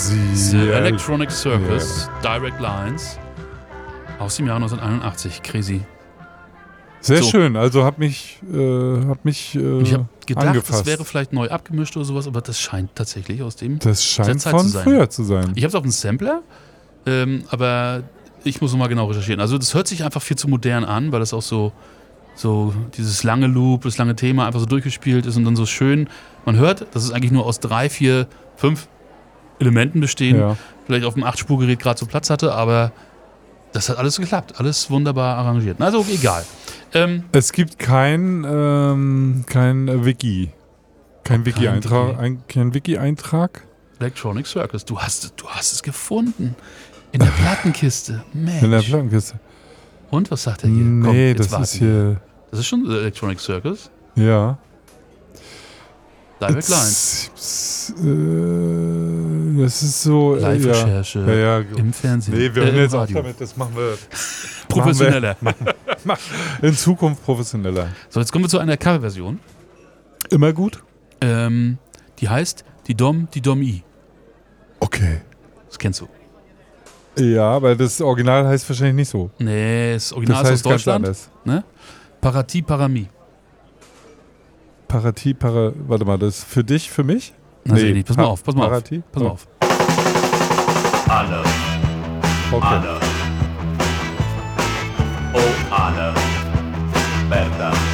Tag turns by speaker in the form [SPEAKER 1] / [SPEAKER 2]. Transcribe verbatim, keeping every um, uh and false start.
[SPEAKER 1] The Electronic Circus, yeah. Direct Lines aus dem Jahr neunzehnhunderteinundachtzig. Crazy.
[SPEAKER 2] Sehr
[SPEAKER 1] so.
[SPEAKER 2] schön, also hab mich, äh, hab mich äh,
[SPEAKER 1] ich habe gedacht,
[SPEAKER 2] angefasst.
[SPEAKER 1] das wäre vielleicht neu abgemischt oder sowas, aber das scheint tatsächlich aus dem
[SPEAKER 2] Das scheint
[SPEAKER 1] Zeit
[SPEAKER 2] von
[SPEAKER 1] zu sein.
[SPEAKER 2] früher zu sein.
[SPEAKER 1] Ich habe es auf dem Sampler, ähm, aber ich muss nochmal genau recherchieren. Also das hört sich einfach viel zu modern an, weil das auch so, so dieses lange Loop, das lange Thema einfach so durchgespielt ist und dann so schön. Man hört, dass es eigentlich nur aus drei, vier, fünf Elementen bestehen.
[SPEAKER 2] Ja.
[SPEAKER 1] Vielleicht auf dem acht-Spurgerät gerade so Platz hatte, aber das hat alles geklappt. Alles wunderbar arrangiert. Also egal. Ähm,
[SPEAKER 2] es gibt kein, ähm, kein Wiki. Kein Wiki-Eintrag. Ein, kein Wiki-Eintrag?
[SPEAKER 1] Electronic Circus. Du hast, du hast es gefunden. In der Plattenkiste. Mensch.
[SPEAKER 2] In der Plattenkiste.
[SPEAKER 1] Und was sagt er hier?
[SPEAKER 2] Nee,
[SPEAKER 1] Komm,
[SPEAKER 2] das ist hier.
[SPEAKER 1] Das ist schon Electronic Circus.
[SPEAKER 2] Ja.
[SPEAKER 1] Direct Lines.
[SPEAKER 2] Äh, das ist so.
[SPEAKER 1] Live-Recherche
[SPEAKER 2] ja, ja, ja.
[SPEAKER 1] im Fernsehen.
[SPEAKER 2] Nee, wir
[SPEAKER 1] äh,
[SPEAKER 2] hören jetzt auf
[SPEAKER 1] Radio.
[SPEAKER 2] damit. Das machen wir.
[SPEAKER 1] Professioneller.
[SPEAKER 2] Machen wir, in Zukunft professioneller.
[SPEAKER 1] So, jetzt kommen wir zu einer Coverversion.
[SPEAKER 2] Immer gut?
[SPEAKER 1] Ähm, die heißt Die Dom, die Dom-I.
[SPEAKER 2] Okay.
[SPEAKER 1] Das kennst du.
[SPEAKER 2] Ja, aber das Original heißt wahrscheinlich nicht so.
[SPEAKER 1] Nee, das Original
[SPEAKER 2] das heißt
[SPEAKER 1] ist aus Deutschland.
[SPEAKER 2] Ganz
[SPEAKER 1] ne? Parati Parami.
[SPEAKER 2] Parati, para, warte mal, das ist für dich, für mich?
[SPEAKER 1] Na, nee, nicht. Pass mal auf, pass mal
[SPEAKER 2] Parati?
[SPEAKER 1] auf. Pass mal
[SPEAKER 2] oh.
[SPEAKER 1] auf.
[SPEAKER 3] Anne.
[SPEAKER 2] Okay.
[SPEAKER 3] Anne. Oh, Anne. Berta.